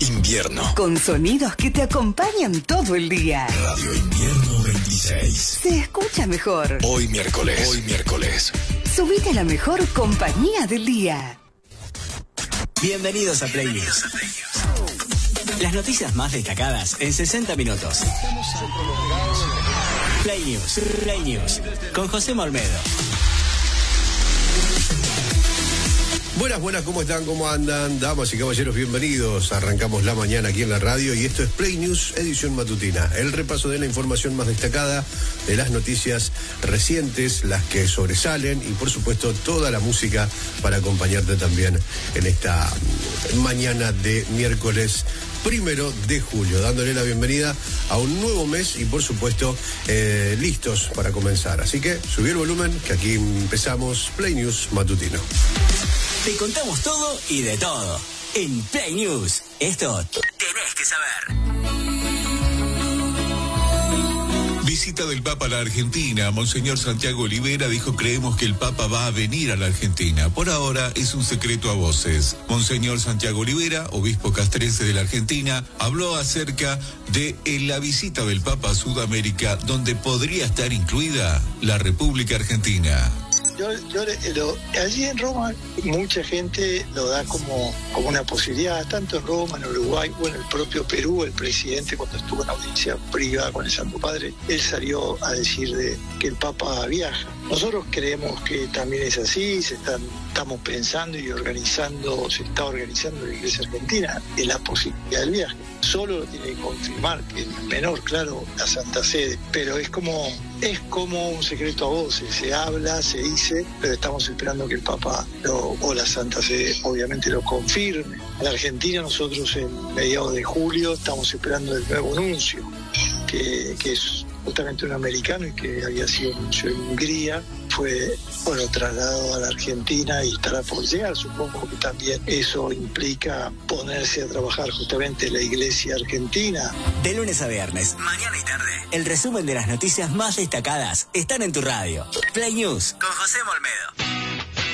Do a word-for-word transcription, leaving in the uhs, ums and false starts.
Invierno. Con sonidos que te acompañan todo el día. Radio Invierno veintiséis. Se escucha mejor. Hoy miércoles. Hoy miércoles. Subite a la mejor compañía del día. Bienvenidos a Play News. Las noticias más destacadas en sesenta minutos. Play News. Play News. Con José Molmedo. Buenas, buenas, ¿cómo están? ¿Cómo andan? Damas y caballeros, bienvenidos. Arrancamos la mañana aquí en la radio y esto es Play News, edición matutina. El repaso de la información más destacada, de las noticias recientes, las que sobresalen y por supuesto toda la música para acompañarte también en esta mañana de miércoles primero de julio, dándole la bienvenida a un nuevo mes y por supuesto eh, listos para comenzar. Así que subí el volumen que aquí empezamos Play News matutino. Te contamos todo y de todo. En Play News. Esto tenés que saber. Visita del Papa a la Argentina. Monseñor Santiago Olivera dijo: creemos que el Papa va a venir a la Argentina. Por ahora es un secreto a voces. Monseñor Santiago Olivera, obispo castrense de la Argentina, habló acerca de la visita del Papa a Sudamérica, donde podría estar incluida la República Argentina. Yo, yo lo, allí en Roma mucha gente lo da como, como una posibilidad, tanto en Roma, en Uruguay, o en el propio Perú. El presidente, cuando estuvo en audiencia privada con el Santo Padre, él salió a decir de que el Papa viaja. Nosotros creemos que también es así, se están, estamos pensando y organizando, se está organizando la Iglesia Argentina en la posibilidad del viaje. Solo lo tiene que confirmar, que es menor, claro, la Santa Sede, pero es como, es como un secreto a voces, se habla, se dice, pero estamos esperando que el Papa lo, o la Santa Sede obviamente lo confirme. En la Argentina nosotros en mediados de julio estamos esperando el nuevo nuncio, que, que es justamente un americano y que había sido nuncio en Hungría, fue, bueno, trasladado a la Argentina y estará por llegar. Supongo que también eso implica ponerse a trabajar justamente en la Iglesia Argentina. De lunes a viernes, mañana y tarde, el resumen de las noticias más destacadas están en tu radio. Play News con José Molmedo.